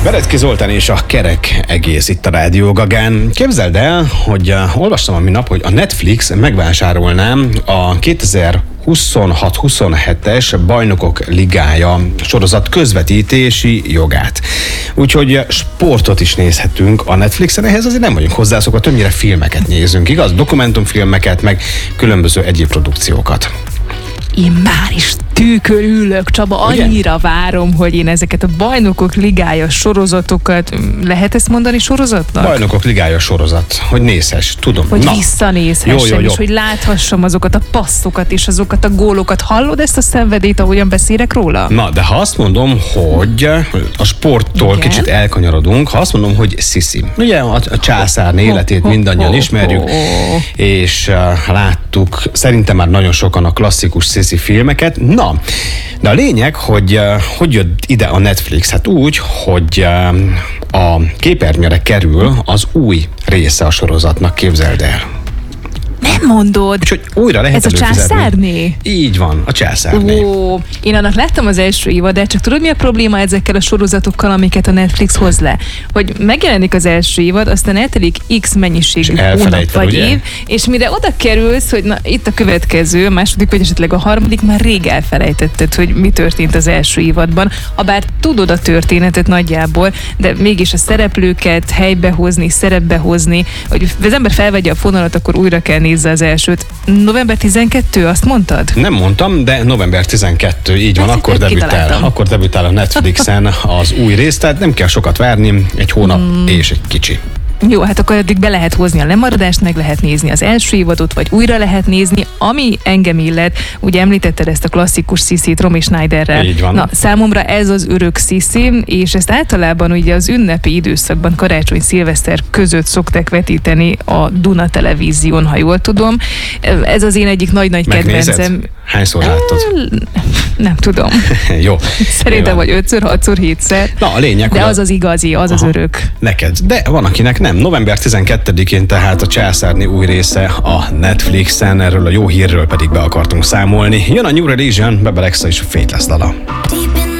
Berecki Zoltán és a kerek egész itt a Rádió Gagán. Képzeld el, hogy olvastam a minap, hogy a Netflix megvásárolná a 2026-27-es Bajnokok Ligája sorozat közvetítési jogát. Úgyhogy sportot is nézhetünk a Netflixen, ehhez azért nem vagyunk hozzászokva, többnyire filmeket nézünk, igaz? Dokumentumfilmeket, meg különböző egyéb produkciókat. Én már is tűkörülök, Csaba, annyira várom, hogy én ezeket a Bajnokok Ligája sorozatokat, lehet ezt mondani sorozatnak? Bajnokok Ligája sorozat, hogy nézhess, tudom. Hogy visszanézhessem, jó. és hogy láthassam azokat a passzokat és azokat a gólokat. Hallod ezt a szenvedélyt, ahogyan beszélek róla? Na, de ha azt mondom, hogy a sporttól kicsit elkanyarodunk, ha azt mondom, hogy Sisi. Ugye a császárné életét mindannyian ismerjük, és láttuk szerintem már nagyon sokan a klasszikus Sisi filmeket. Na, de a lényeg, hogy jött ide a Netflix? Hát úgy, hogy a képernyőre kerül az új része a sorozatnak, képzeld el. Nem mondod. Úgyhogy újra lehet ez előfizetni. A császárné? Így van, a császárné. Én annak láttam az első évadát, csak tudod mi a probléma ezekkel a sorozatokkal, amiket a Netflix hoz le? Hogy megjelenik az első évad, aztán eltelik X mennyiségű hónap vagy év, és mire oda kerülsz, hogy na, itt a következő, a második vagy esetleg a harmadik, már rég elfelejtetted, hogy mi történt az első évadban. Habár tudod a történetet nagyjából, de mégis a szereplőket helybehozni, szerepbe hozni, hogy az ember felvegye a fonalat, akkor újra kell nézze az elsőt. November 12, azt mondtad? Nem mondtam, de november 12, így van, akkor debütál a Netflixen az új rész, tehát nem kell sokat várni, egy hónap és egy kicsi. Jó, hát akkor addig be lehet hozni a lemaradást, meg lehet nézni az első évadot, vagy újra lehet nézni, ami engem illet. Ugye említetted ezt a klasszikus Sisi-t Romy Schneiderrel. Így van. Na, számomra ez az örök Sisi, és ezt általában ugye az ünnepi időszakban, karácsony-szilveszter között szokták vetíteni a Duna Televízión, ha jól tudom. Ez az én egyik nagy-nagy kedvencem. Hányszor láttad? Nem tudom. Jó. Szerintem vagy 5-ször, 6-szor, 7-szer. Na, a lényeg, de az az igazi, az az örök. Neked. De van, akinek nem. November 12-én tehát a császárné új része a Netflixen, erről a jó hírről pedig be akartunk számolni. Jön a New Religion, Bebe Rexha és a Faithless dala.